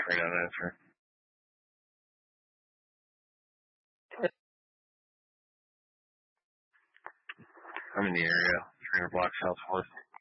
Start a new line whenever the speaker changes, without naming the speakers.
Radon answer. I'm in the area, 300 blocks southwest.